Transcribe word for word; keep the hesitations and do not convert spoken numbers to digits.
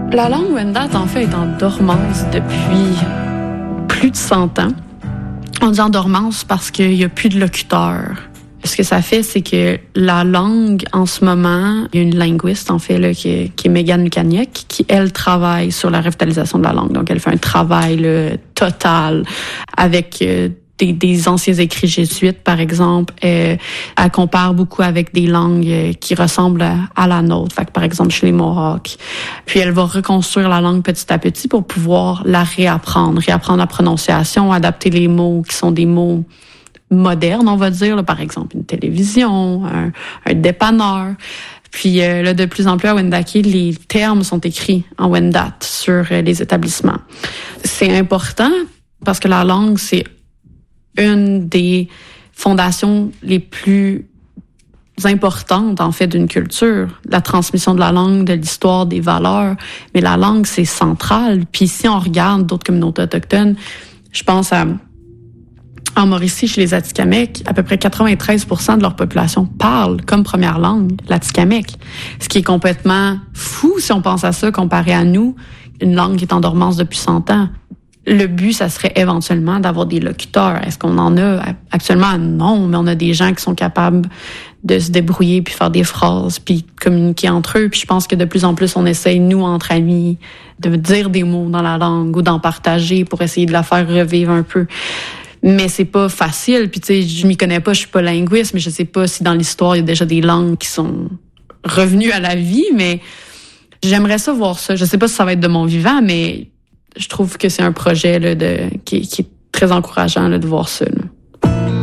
La langue Wendat, en fait, est en dormance depuis plus de cent ans. On dit en dormance parce qu'il n'y a plus de locuteurs. Ce que ça fait, c'est que la langue, en ce moment, il y a une linguiste, en fait, là, qui est, qui est Megan Lukaniec, qui, elle, travaille sur la revitalisation de la langue. Donc, elle fait un travail là, total avec euh, des, des anciens écrits jésuites, par exemple. Euh, elle compare beaucoup avec des langues euh, qui ressemblent à, à la nôtre. Fait que, par exemple, chez les Mohawks. Puis, elle va reconstruire la langue petit à petit pour pouvoir la réapprendre, réapprendre la prononciation, adapter les mots qui sont des mots moderne, on va dire, là, par exemple une télévision, un, un dépanneur. Puis euh, là, de plus en plus à Wendake, les termes sont écrits en Wendat sur euh, les établissements. C'est important parce que la langue, c'est une des fondations les plus importantes, en fait, d'une culture. La transmission de la langue, de l'histoire, des valeurs. Mais la langue, c'est central. Puis si on regarde d'autres communautés autochtones, je pense à en Mauricie, chez les Atikamekw, à peu près quatre-vingt-treize pour cent de leur population parle comme première langue l'Atikamekw. Ce qui est complètement fou si on pense à ça comparé à nous, une langue qui est en dormance depuis cent ans. Le but, ça serait éventuellement d'avoir des locuteurs. Est-ce qu'on en a actuellement? Non, mais on a des gens qui sont capables de se débrouiller puis faire des phrases puis communiquer entre eux. Puis je pense que de plus en plus, on essaye, nous, entre amis, de dire des mots dans la langue ou d'en partager pour essayer de la faire revivre un peu. Mais c'est pas facile. Puis tu sais, je m'y connais pas, je suis pas linguiste, mais je sais pas si dans l'histoire il y a déjà des langues qui sont revenues à la vie. Mais j'aimerais ça voir ça. Je sais pas si ça va être de mon vivant, mais je trouve que c'est un projet là, de qui, qui est très encourageant là, de voir ça. Là.